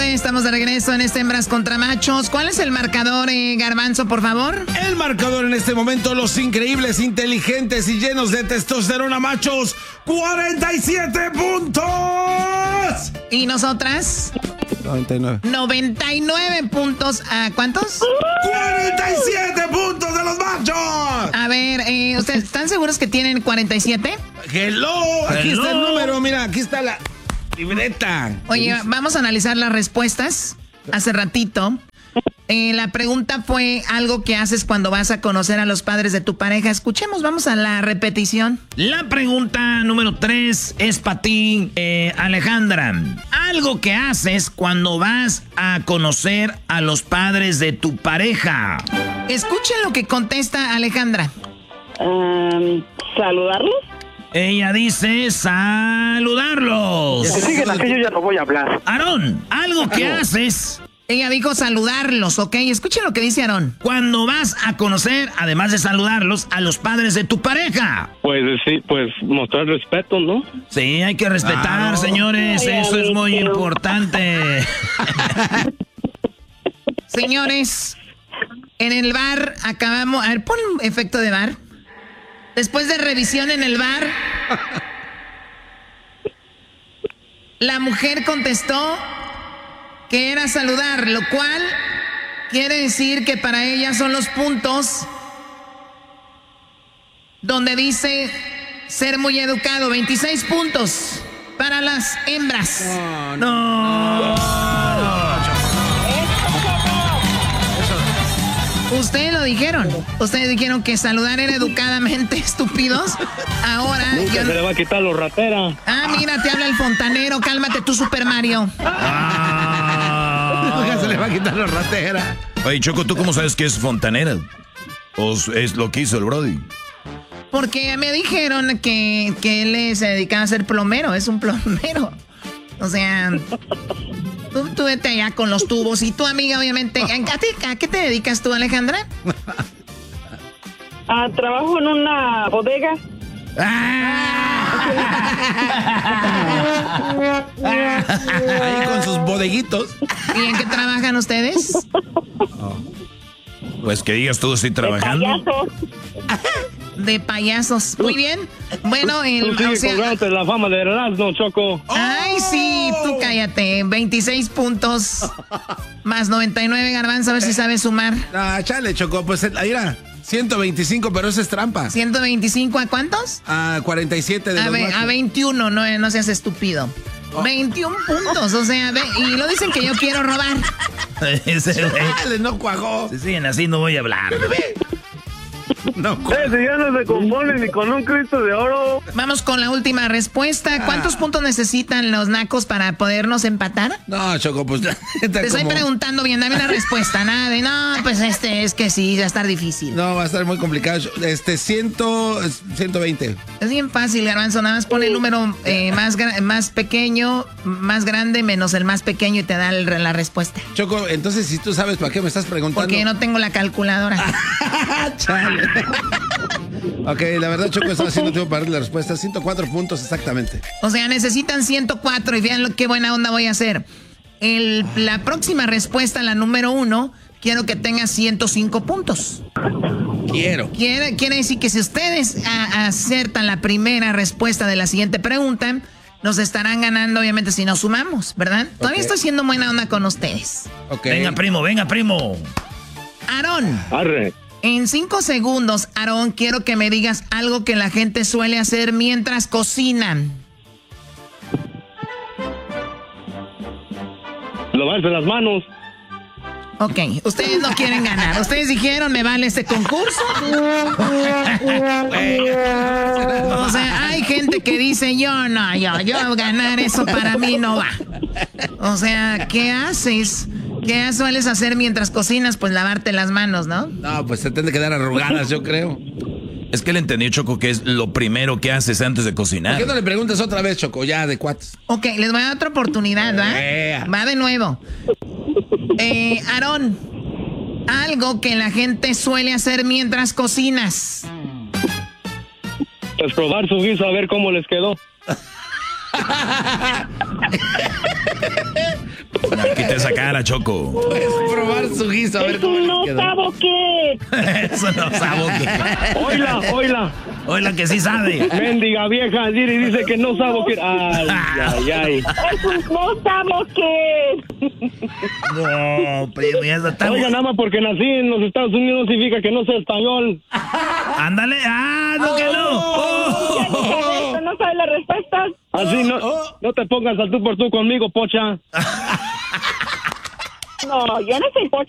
estamos de regreso en este Hembras contra Machos. ¿Cuál es el marcador, Garbanzo, por favor? El marcador en este momento, los increíbles, inteligentes y llenos de testosterona machos, 47 puntos. ¿Y nosotras? 99. 99 puntos. ¿A cuántos? 47 puntos de los machos. A ver, ¿ustedes están seguros que tienen 47? Hello, aquí está el número, mira, aquí está la libreta. Oye, vamos a analizar las respuestas. Hace ratito, la pregunta fue algo que haces cuando vas a conocer a los padres de tu pareja. Escuchemos, vamos a la repetición. La pregunta número 3 es para ti, Alejandra. Algo que haces cuando vas a conocer a los padres de tu pareja. Escuchen lo que contesta Alejandra. ¿Saludarlos? Ella dice saludarlos. Si siguen así, yo ya no voy a hablar. Aarón, algo que haces Ella dijo saludarlos, ¿ok? Escuchen lo que dice Aarón. cuando vas a conocer, además de saludarlos, a los padres de tu pareja. Pues sí, pues mostrar respeto, ¿no? Sí, hay que respetar, señores. Ay, Eso es muy amiguito. importante. Señores, en el bar acabamos... A ver, pon un efecto de bar. Después de revisión en el bar, la mujer contestó que era saludar, lo cual quiere decir que para ella son los puntos donde dice ser muy educado. 26 puntos para las hembras. Ustedes lo dijeron. Ustedes dijeron que saludar era educadamente, estúpidos. Ahora... Nunca se le va a quitar los rateras. Ah, mira, te habla el fontanero. Cálmate tú, Super Mario. Nunca se le va a quitar la ratera. Oye, Choco, ¿tú cómo sabes que es fontanera? ¿O es lo que hizo el Brody? Porque me dijeron que él se dedicaba a ser plomero. Es un plomero. O sea... Tú vete allá con los tubos. Y tu amiga, obviamente... ¿A qué te dedicas tú, Alejandra? Trabajo en una bodega. Ahí con sus bodeguitos. ¿Y en qué trabajan ustedes? Pues que digas tú, estoy trabajando. Payaso. De payasos. Muy bien. Bueno, Tú sigues colgándote la fama de Erasmo, Choco. Ay, sí, tú cállate. 26 puntos más 99, Garbanzo, a ver si sabes sumar. Ah, chale, Choco, pues ahí era 125, pero eso es trampa. 125, ¿a cuántos? A 47 de los machos. A 21, no seas estúpido. 21 puntos, o sea, y lo dicen que yo quiero robar. Chale, no cuajó. Si siguen así, no voy a hablar. No Si ya no se compone ni con un Cristo de oro. Vamos con la última respuesta. ¿Cuántos puntos necesitan los nacos para podernos empatar? No, Choco, pues... Te estoy preguntando bien, dame una respuesta. Nada de, no, pues es que sí, va a estar difícil. No, va a estar muy complicado. 120. Es bien fácil, Garbanzo, nada más pone el número más pequeño, más grande, menos el más pequeño y te da la respuesta. Choco, entonces si tú sabes para qué me estás preguntando. Porque no tengo la calculadora. Chale. Ok, la verdad, Choco, estaba haciendo tiempo para darle la respuesta. 104 puntos exactamente. O sea, necesitan 104 y vean qué buena onda voy a hacer. La próxima respuesta, la número 1, quiero que tenga 105 puntos. Quiere decir que si ustedes acertan la primera respuesta de la siguiente pregunta, nos estarán ganando, obviamente, si nos sumamos, ¿verdad? Todavía estoy siendo buena onda con ustedes. Okay. Venga, primo. Aarón. Arre. En 5 segundos, Aarón, quiero que me digas algo que la gente suele hacer mientras cocinan. Lavarse las manos. Ok, ustedes no quieren ganar. Ustedes dijeron, me vale este concurso. O sea, hay gente que dice, yo ganar eso para mí no va. O sea, ¿qué haces? ¿Qué sueles hacer mientras cocinas? Pues lavarte las manos, ¿no? No, pues se tendrán que quedar arrugadas, yo creo. Es que él entendió, Choco, que es lo primero que haces antes de ¿Por cocinar. qué no le preguntas otra vez, Choco? Ya, de cuates. Ok, les voy a dar otra oportunidad, ¿va? Va de nuevo. Aarón, algo que la gente suele hacer mientras cocinas. Pues probar su guiso a ver cómo les quedó. Quita esa cara, Choco. Puedes probar su guiso, a ver cómo les queda. ¿Sabo qué? Eso no sabo que. Oíla, Que sí sabe. mendiga vieja, dice que no sabo qué. Ay. Es un no sabo qué. No, primo, ya está. Oiga, nada más porque nací en los Estados Unidos significa que no sé español. Ándale. No, que no. ¿No sabes la respuesta? Así no te pongas al tú por tú conmigo, pocha. No, yo no soy pocha.